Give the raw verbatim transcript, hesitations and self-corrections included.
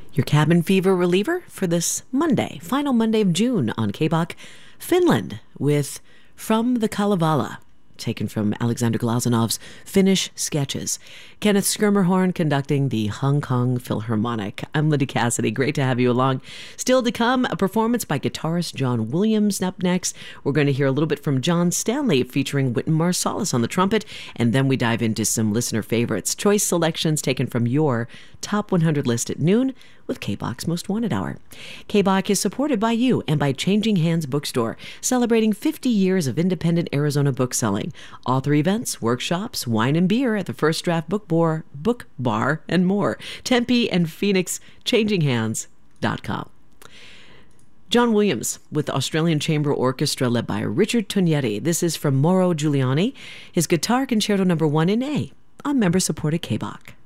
Your cabin fever reliever for this Monday, final Monday of June on K-Bach, Finland, with From the Kalevala, taken from Alexander Glazanov's Finnish Sketches. Kenneth Skirmerhorn conducting the Hong Kong Philharmonic. I'm Linda Cassidy. Great to have you along. Still to come, a performance by guitarist John Williams. Up next, we're going to hear a little bit from John Stanley featuring Wynton Marsalis on the trumpet, and then we dive into some listener favorites. Choice selections taken from your Top one hundred list at noon with K-Bach's Most Wanted Hour. K-Bach is supported by you and by Changing Hands Bookstore, celebrating fifty years of independent Arizona bookselling. Author events, workshops, wine and beer at the First Draft Book Bar, Book Bar, and more. Tempe and Phoenix, changing hands dot com. John Williams with the Australian Chamber Orchestra led by Richard Tognetti. This is from Mauro Giuliani, his Guitar Concerto number one in A on member-supported K-Bach.